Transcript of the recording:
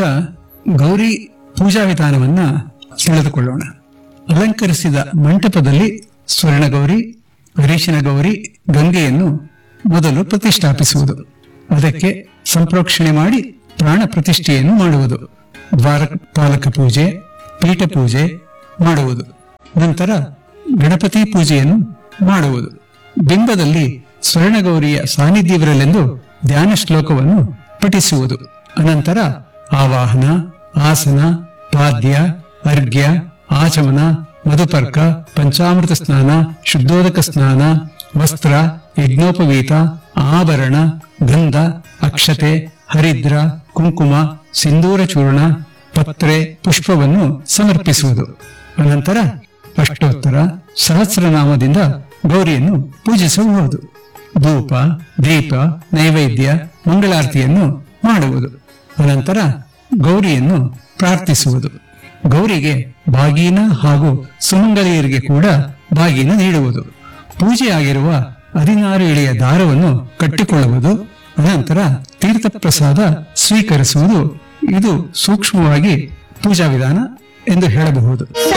ಗೌರಿ ಪೂಜಾ ವಿಧಾನವನ್ನ ತಿಳಿದುಕೊಳ್ಳೋಣ. ಅಲಂಕರಿಸಿದ ಮಂಟಪದಲ್ಲಿ ಸ್ವರ್ಣಗೌರಿ, ಅರಿಶಿನ ಗೌರಿ, ಗಂಗೆಯನ್ನು ಮೊದಲು ಪ್ರತಿಷ್ಠಾಪಿಸುವುದು. ಅದಕ್ಕೆ ಸಂಪ್ರೋಕ್ಷಣೆ ಮಾಡಿ ಪ್ರಾಣ ಪ್ರತಿಷ್ಠೆಯನ್ನು ಮಾಡುವುದು. ದ್ವಾರಪಾಲಕ ಪೂಜೆ, ಪೀಠ ಪೂಜೆ ಮಾಡುವುದು. ನಂತರ ಗಣಪತಿ ಪೂಜೆಯನ್ನು ಮಾಡುವುದು. ಬಿಂಬದಲ್ಲಿ ಸ್ವರ್ಣಗೌರಿಯ ಸಾನ್ನಿಧ್ಯವಿರಲೆಂದು ಧ್ಯಾನ ಶ್ಲೋಕವನ್ನು ಪಠಿಸುವುದು. ಅನಂತರ ಆವಾಹನ, ಆಸನ, ಪಾದ್ಯ, ಅರ್ಘ್ಯ, ಆಚಮನ, ಮಧುಪರ್ಕ, ಪಂಚಾಮೃತ ಸ್ನಾನ, ಶುದ್ಧೋದಕ ಸ್ನಾನ, ವಸ್ತ್ರ, ಯಜ್ಞೋಪವೀತ, ಆಭರಣ, ಗಂಧ, ಅಕ್ಷತೆ, ಹರಿದ್ರ, ಕುಂಕುಮ, ಸಿಂಧೂರ ಚೂರ್ಣ, ಪತ್ರೆ, ಪುಷ್ಪವನ್ನು ಸಮರ್ಪಿಸುವುದು. ಅನಂತರ ಅಷ್ಟೋತ್ತರ ಸಹಸ್ರನಾಮದಿಂದ ಗೌರಿಯನ್ನು ಪೂಜಿಸಬಹುದು. ಧೂಪ, ದೀಪ, ನೈವೇದ್ಯ, ಮಂಗಳಾರತಿಯನ್ನು ಮಾಡುವುದು. ಅನಂತರ ಗೌರಿಯನ್ನು ಪ್ರಾರ್ಥಿಸುವುದು. ಗೌರಿಗೆ ಬಾಗೀನ ಹಾಗೂ ಸುಮಂಗಲಿಯರಿಗೆ ಕೂಡ ಬಾಗೀನ ನೀಡುವುದು. ಪೂಜೆಯಾಗಿರುವ 16 ಎಳೆಯ ದಾರವನ್ನು ಕಟ್ಟಿಕೊಳ್ಳುವುದು. ಅನಂತರ ತೀರ್ಥ ಪ್ರಸಾದ ಸ್ವೀಕರಿಸುವುದು. ಇದು ಸೂಕ್ಷ್ಮವಾಗಿ ಪೂಜಾ ವಿಧಾನ ಎಂದು ಹೇಳಬಹುದು.